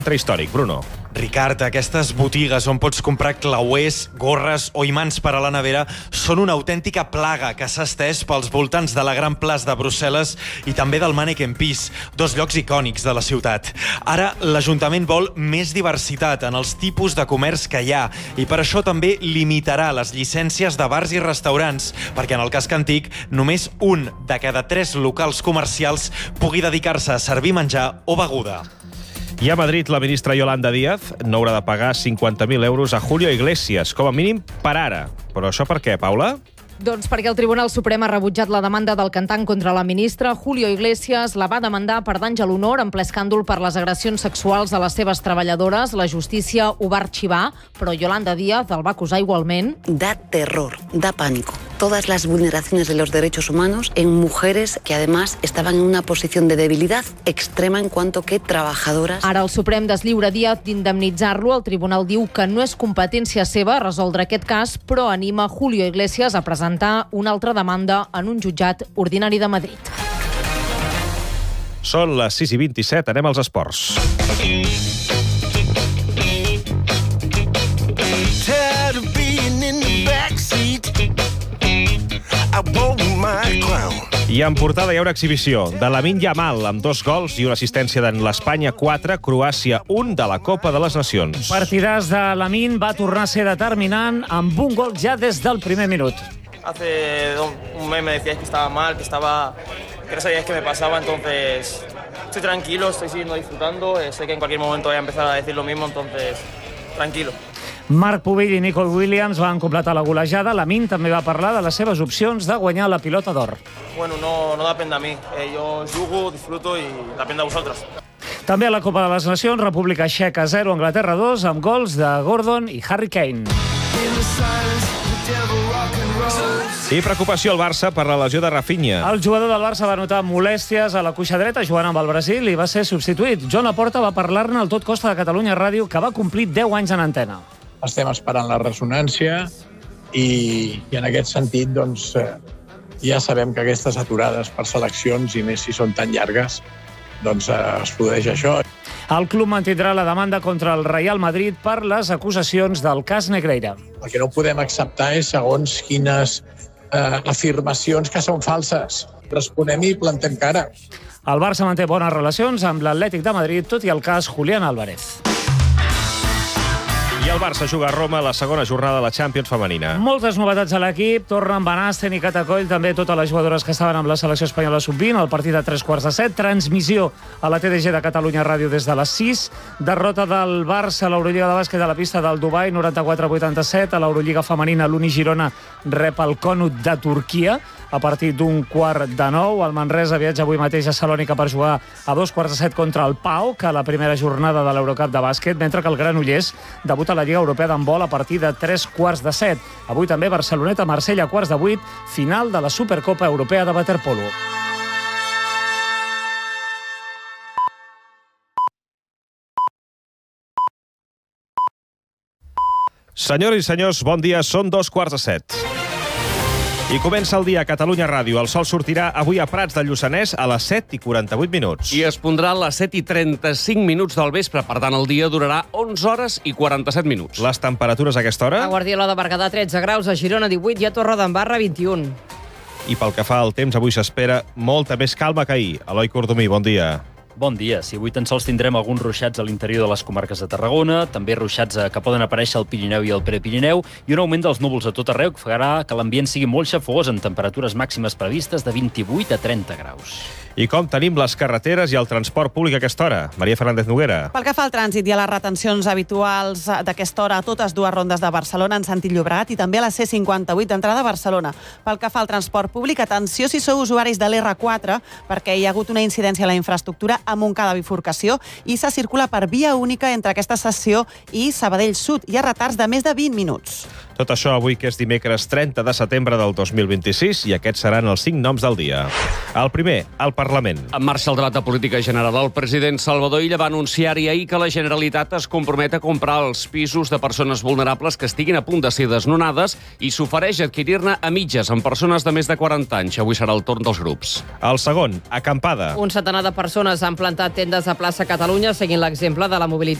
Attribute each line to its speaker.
Speaker 1: Històric, Bruno.
Speaker 2: Ricard, aquestes botigues on pots comprar clauers, gorres o imants per a la nevera són una autèntica plaga que s'ha estès pels voltants de la Gran Plaça de Brussel·les i també del Manneken Pis, dos llocs icònics de la ciutat. Ara, l'Ajuntament vol més diversitat en els tipus de comerç que hi ha i per això també limitarà les llicències de bars i restaurants, perquè en el casc antic només un de cada 3 locals comercials pugui dedicar-se a servir menjar o beguda.
Speaker 1: I a Madrid, la ministra Yolanda Díaz no haurà de pagar 50.000 euros a Julio Iglesias, com a mínim per ara. Però això per què, Paula?
Speaker 3: Doncs perquè el Tribunal Suprem ha rebutjat la demanda del cantant contra la ministra. Julio Iglesias la va demandar per danys a l'honor en ple escàndol per les agressions sexuals a les seves treballadores. La justícia ho va arxivar, però Yolanda Díaz el va acusar igualment.
Speaker 4: Da terror, da pánico. Todas las vulneraciones de los derechos humanos en mujeres que además estaban en una posición de debilidad extrema en cuanto que trabajadoras.
Speaker 3: Ara el Suprem deslliura Díaz d'indemnitzar-lo. El tribunal diu que no és competència seva resoldre aquest cas, però anima Julio Iglesias a presentar una altra demanda en un jutjat ordinari de Madrid.
Speaker 1: Són les 6:27, anem als esports. I en portada hi ha una exhibició de Lamine Yamal amb 2 gols i una assistència d'en l'Espanya 4, Croàcia 1 de la Copa de les Nacions.
Speaker 5: Partidàs de Lamine va tornar a ser determinant amb un gol ja des del primer minut.
Speaker 6: Hace un mes me decíais que estaba mal, que no sabíais qué me pasaba, entonces estoy tranquilo, estoy siguiendo disfrutando, sé que en cualquier momento voy a empezar a decir lo mismo, entonces tranquilo.
Speaker 5: Marc Pubill i Nico Williams van completar la golejada. Lamine també va parlar de les seves opcions de guanyar la pilota d'or.
Speaker 6: Bueno, no depende de mí, yo jugo, disfruto y depende de vosotros.
Speaker 5: També a la Copa de les Nacions, República Txeca 0, Anglaterra 2, amb gols de Gordon i Harry Kane.
Speaker 1: I preocupació al Barça per la lesió de Rafinha.
Speaker 5: El jugador del Barça va notar molèsties a la cuixa dreta jugant amb el Brasil i va ser substituït. Joan Laporta va parlar-ne al Tot Costa de Catalunya Ràdio, que va complir 10 anys en antena.
Speaker 7: Estem esperant la ressonància i en aquest sentit doncs, ja sabem que aquestes aturades per seleccions, i més si són tan llargues, doncs es produeix això.
Speaker 5: El club mantindrà la demanda contra el Real Madrid per les acusacions del cas Negreira.
Speaker 7: El que no podem acceptar és segons quines afirmacions que són falses. Responem i plantem cara.
Speaker 5: El Barça manté bones relacions amb l'Atlètic de Madrid, tot i el cas Julián Álvarez.
Speaker 1: I el Barça juga a Roma la segona jornada de la Champions femenina.
Speaker 5: Moltes novetats a l'equip. Tornen Van Asten i Catacoll, també totes les jugadores que estaven amb la selecció espanyola sub-20, el partit a 3:15. Transmissió a la TDG de Catalunya Ràdio des de les 6. Derrota del Barça a l'Eurolliga de bàsquet a la pista del Dubai, 94-87. A l'Eurolliga femenina, l'Uni Girona rep el Konut de Turquia a partir d'un 8:45. El Manresa viatja avui mateix a Salònica per jugar a 2:15 contra el PAOK a la primera jornada de l'Eurocup de bàsquet, mentre que el Granollers debuta a la Lliga Europea d'handbol a partir de 3:15. Avui també Barceloneta-Marsella, 7:15, final de la Supercopa Europea de waterpolo.
Speaker 1: Senyores i senyors, bon dia, són 7:15. I comença el dia a Catalunya Ràdio. El sol sortirà avui a Prats del Lluçanès a les 7:48.
Speaker 8: I es pondrà a les 7:35 del vespre. Per tant, el dia durarà 11 hores i 47 minuts.
Speaker 1: Les temperatures a aquesta hora?
Speaker 3: A Guardiola de Berguedà, 13 graus, a Girona, 18, i a Torredembarra, 21.
Speaker 1: I pel que fa al temps, avui s'espera molta més calma que ahir. Eloi Cordomí, bon dia.
Speaker 9: Bon dia. Sí, avui tan sols tindrem alguns ruixats a l'interior de les comarques de Tarragona, també ruixats que poden aparèixer al Pirineu i al Prepirineu, i un augment dels núvols a tot arreu que farà que l'ambient sigui molt xafogós amb temperatures màximes previstes de 28 a 30 graus.
Speaker 1: I com tenim les carreteres i el transport públic a aquesta hora? Maria Fernández Noguera.
Speaker 10: Pel que fa al trànsit i a les retencions habituals d'aquesta hora a totes dues rondes de Barcelona en sentit Llobregat i també a la C58 d'entrada a Barcelona. Pel que fa al transport públic, atenció si sou usuaris de l'R4 perquè hi ha hagut una incidència a la infraestructura a Montcada bifurcació i se circula per via única entre aquesta estació i Sabadell Sud. Hi ha retards de més de 20 minuts.
Speaker 1: Tot això avui, que és dimecres 30 de setembre del 2026, i aquests seran els 5 noms del dia. El primer, el Parlament.
Speaker 8: En marxa el debat de política general. El president Salvador Illa va anunciar-hi ahir que la Generalitat es compromet a comprar els pisos de persones vulnerables que estiguin a punt de ser desnonades i s'ofereix a adquirir-ne a mitges amb persones de més de 40 anys. Avui serà el torn dels grups.
Speaker 1: El segon, acampada.
Speaker 11: Un centenar de persones han plantat tendes a plaça Catalunya seguint l'exemple de la mobilització